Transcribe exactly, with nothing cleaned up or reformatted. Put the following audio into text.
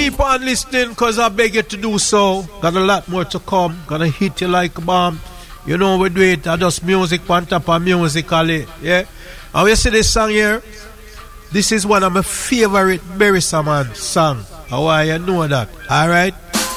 keep on listening because I beg you to do so. Got a lot more to come. Gonna hit you like a bomb. You know we do it. I just music on top of musically. Yeah. And you see this song here? This is one of my favorite Berry Saman song. How I you know that? Alright?